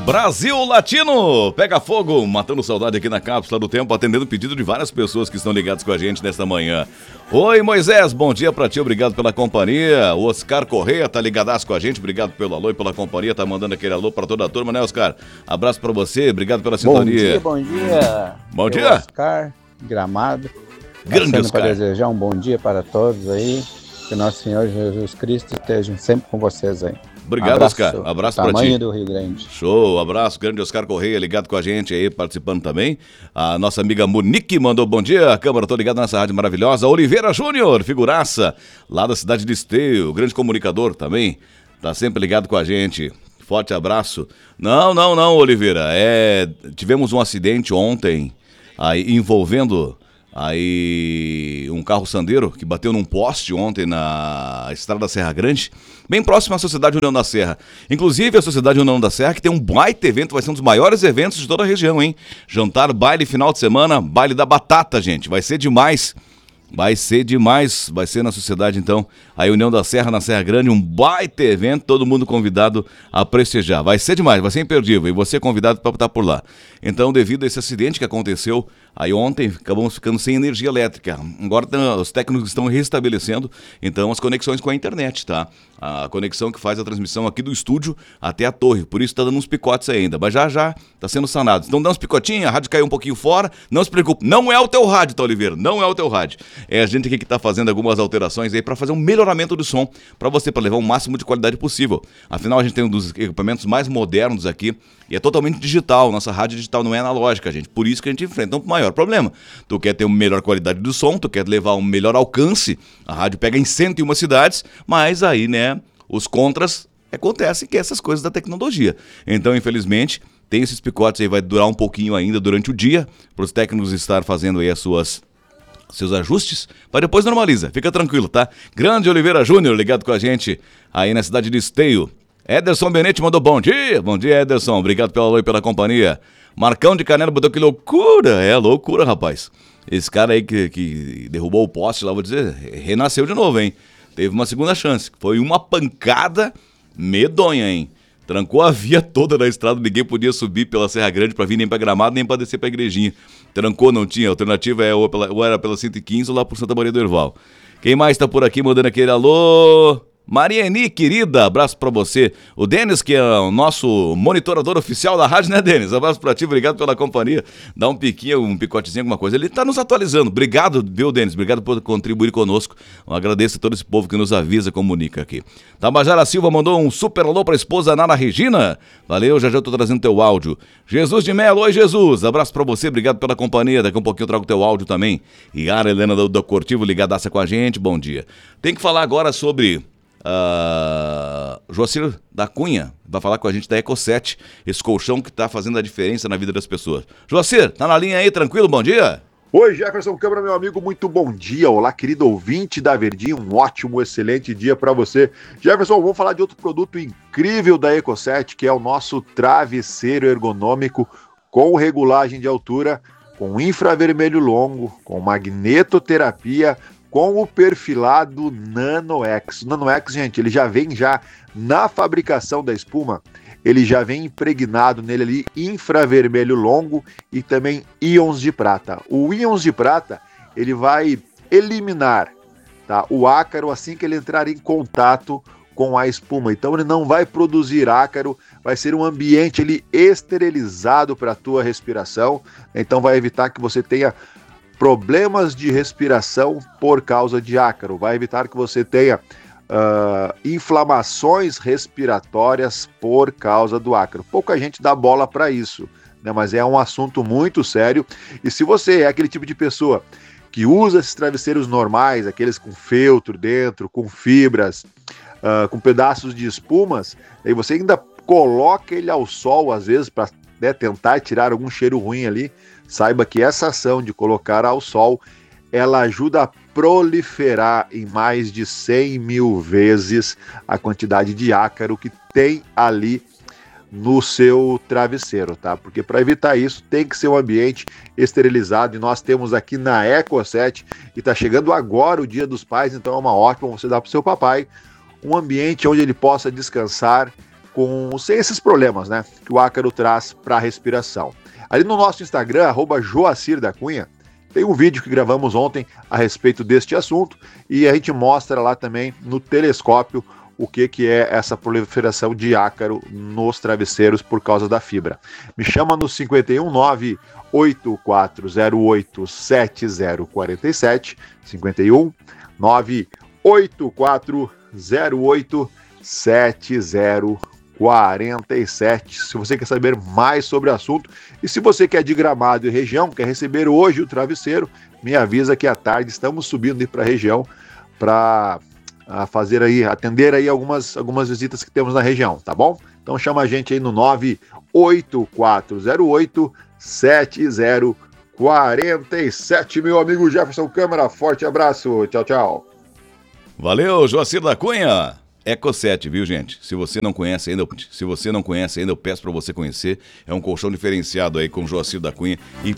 Brasil Latino, pega fogo, matando saudade aqui na Cápsula do Tempo, atendendo o pedido de várias pessoas que estão ligadas com a gente nesta manhã. Oi, Moisés, bom dia pra ti, obrigado pela companhia. O Oscar Correia tá ligadaço com a gente, obrigado pelo alô e pela companhia, tá mandando aquele alô pra toda a turma, né, Oscar? Abraço pra você, obrigado pela sintonia. Bom dia. Bom dia. Oscar, Gramado. Grande Oscar. Para desejar um bom dia para todos aí, que nosso Senhor Jesus Cristo esteja sempre com vocês aí. Obrigado, Oscar. Abraço pra ti. Tamanho do Rio Grande. Show, abraço, grande Oscar Correia, ligado com a gente aí, participando também. A nossa amiga Monique mandou bom dia, Câmara, tô ligado nessa rádio maravilhosa. Oliveira Júnior, figuraça, lá da cidade de Esteio, grande comunicador também, tá sempre ligado com a gente. Forte abraço. Não, Oliveira, tivemos um acidente ontem, aí envolvendo... Aí um carro sandeiro que bateu num poste ontem na estrada da Serra Grande, bem próximo à Sociedade União da Serra. Inclusive a Sociedade União da Serra que tem um baita evento, vai ser um dos maiores eventos de toda a região, hein? Jantar, baile, final de semana, baile da batata, gente, vai ser demais. Vai ser na Sociedade então, a União da Serra na Serra Grande, um baita evento, todo mundo convidado a prestigiar. Vai ser demais, vai ser imperdível e você é convidado para estar por lá. Então, devido a esse acidente que aconteceu aí ontem, acabamos ficando sem energia elétrica. Agora os técnicos estão restabelecendo então as conexões com a internet, tá? A conexão que faz a transmissão aqui do estúdio até a torre, por isso está dando uns picotes ainda, mas já está sendo sanado. Então dá uns picotinhos, a rádio caiu um pouquinho fora, não se preocupe, não é o teu rádio, tá, Oliveira? Não é o teu rádio. É a gente aqui que está fazendo algumas alterações aí para fazer um melhoramento do som para você, para levar o máximo de qualidade possível. Afinal, a gente tem um dos equipamentos mais modernos aqui e é totalmente digital. Nossa rádio digital não é analógica, gente. Por isso que a gente enfrenta um maior problema. Tu quer ter uma melhor qualidade do som, tu quer levar um melhor alcance. A rádio pega em 101 cidades, mas aí, né, os contras acontecem que é essas coisas da tecnologia. Então, infelizmente, tem esses picotes aí, vai durar um pouquinho ainda durante o dia, para os técnicos estar fazendo aí seus ajustes, mas depois normaliza, fica tranquilo, tá? Grande Oliveira Júnior, ligado com a gente aí na cidade de Esteio. Ederson Benetti mandou bom dia Ederson, obrigado pelo alô e pela companhia. Marcão de Canela botou que loucura, loucura, rapaz. Esse cara aí que derrubou o poste lá, vou dizer, renasceu de novo, hein? Teve uma segunda chance, foi uma pancada medonha, hein? Trancou a via toda da estrada, ninguém podia subir pela Serra Grande pra vir nem pra Gramado, nem pra descer pra Igrejinha. Trancou, não tinha, a alternativa ou era pela 115 ou lá por Santa Maria do Herval. Quem mais tá por aqui mandando aquele alô? Mariani, querida, abraço pra você. O Denis, que é o nosso monitorador oficial da rádio, né, Denis? Abraço pra ti, obrigado pela companhia. Dá um piquinho, um picotezinho, alguma coisa. Ele tá nos atualizando. Obrigado, viu, Denis? Obrigado por contribuir conosco. Eu agradeço a todo esse povo que nos avisa, comunica aqui. Tabajara Silva mandou um super alô pra esposa Nara Regina. Valeu, já tô trazendo teu áudio. Jesus de Melo, oi Jesus. Abraço pra você, obrigado pela companhia. Daqui a um pouquinho eu trago teu áudio também. E a Helena do Cortivo ligadaça com a gente, bom dia. Tem que falar agora sobre... Joacir da Cunha vai falar com a gente da Eco7, esse colchão que tá fazendo a diferença na vida das pessoas. Joacir, tá na linha aí, tranquilo? Bom dia. Oi, Jefferson Câmara, meu amigo, muito bom dia. Olá, querido ouvinte da Verdinha, um ótimo, excelente dia para você. Jefferson, vamos falar de outro produto incrível da Eco7, que é o nosso travesseiro ergonômico com regulagem de altura, com infravermelho longo, com magnetoterapia, com o perfilado NanoX. O NanoX, gente, ele já vem na fabricação da espuma, ele já vem impregnado nele ali infravermelho longo e também íons de prata. O íons de prata, ele vai eliminar, tá, o ácaro assim que ele entrar em contato com a espuma. Então ele não vai produzir ácaro, vai ser um ambiente ali esterilizado para a tua respiração. Então vai evitar que você tenha problemas de respiração por causa de ácaro, vai evitar que você tenha inflamações respiratórias por causa do ácaro. Pouca gente dá bola para isso, né? Mas é um assunto muito sério. E se você é aquele tipo de pessoa que usa esses travesseiros normais, aqueles com feltro dentro, com fibras, com pedaços de espumas, aí você ainda coloca ele ao sol às vezes para, né, tentar tirar algum cheiro ruim ali, saiba que essa ação de colocar ao sol, ela ajuda a proliferar em mais de 100 mil vezes a quantidade de ácaro que tem ali no seu travesseiro, tá? Porque para evitar isso tem que ser um ambiente esterilizado e nós temos aqui na Eco7 e tá chegando agora o Dia dos Pais, então é uma ótima você dar para o seu papai um ambiente onde ele possa descansar sem esses problemas, né, que o ácaro traz para a respiração. Ali no nosso Instagram, @Joacir da Cunha, tem um vídeo que gravamos ontem a respeito deste assunto e a gente mostra lá também no telescópio o que é essa proliferação de ácaro nos travesseiros por causa da fibra. Me chama no 519 8408 7047, 519 8408 7047. Se você quer saber mais sobre o assunto e se você quer de Gramado e região, quer receber hoje o travesseiro, me avisa que à tarde estamos subindo para a região para atender aí algumas visitas que temos na região, tá bom? Então chama a gente aí no 98408 7047, meu amigo Jefferson Câmara, forte abraço, tchau, tchau. Valeu, Joacir da Cunha. Eco7, viu, gente? Se você não conhece ainda, eu peço para você conhecer. É um colchão diferenciado aí com Joacir da Cunha e